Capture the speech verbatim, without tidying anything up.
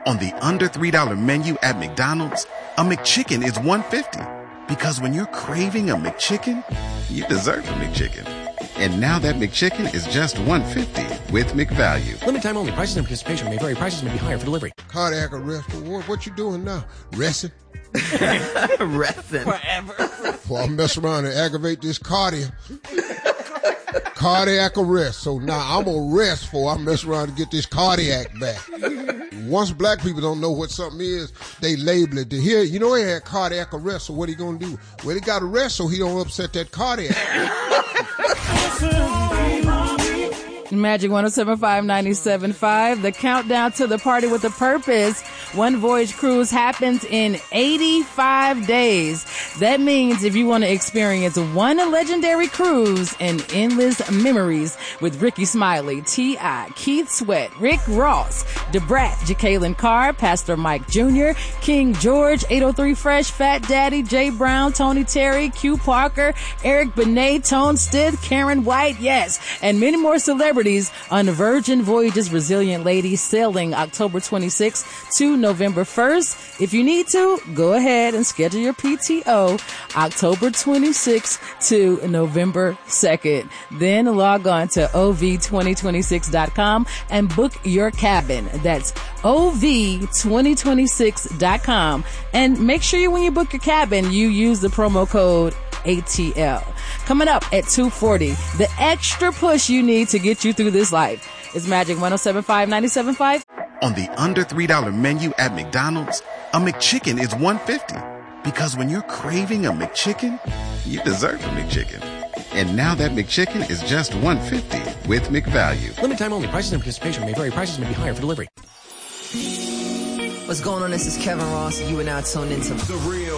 On the under three dollar menu at McDonald's, a McChicken is one dollar fifty. Because when you're craving a McChicken, you deserve a McChicken. And now that McChicken is just one dollar fifty with McValue. Limited time only. Prices and participation may vary. Prices may be higher for delivery. Cardiac arrest. What, what you doing now? Resting? Resting. Forever. Well, I mess around and aggravate this cardiac. Cardiac arrest. So now I'm gonna rest for I mess around to get this cardiac back. Once black people don't know what something is, they label it. To hear, you know, he had cardiac arrest, so what he gonna do? Well, he got arrested so he don't upset that cardiac. Magic one oh seven point five, ninety-seven point five. The countdown to the party with a purpose. One Voyage cruise happens in eighty-five days. That means if you want to experience one legendary cruise and endless memories with Ricky Smiley, T I, Keith Sweat, Rick Ross, DeBrat, Jacqueline Carr, Pastor Mike Junior, King George, eight oh three Fresh, Fat Daddy, Jay Brown, Tony Terry, Q Parker, Eric Benet, Tone Stith, Karen White, yes, and many more celebrities on Virgin Voyages Resilient Lady sailing October twenty-sixth to November first. If you need to, go ahead and schedule your P T O October twenty-sixth to November second. Then log on to O V twenty twenty-six dot com and book your cabin. That's O V twenty twenty-six dot com. And make sure you, when you book your cabin, you use the promo code A T L. Coming up at two forty, the extra push you need to get you through this life. It's Magic one oh seven point five, ninety-seven point five. On the under three dollar menu at McDonald's, a McChicken is one dollar fifty. Because when you're craving a McChicken, you deserve a McChicken. And now that McChicken is just one dollar fifty with McValue. Limited time only. Prices and participation may vary. Prices may be higher for delivery. What's going on? This is Kevin Ross. You are now tuned into The Real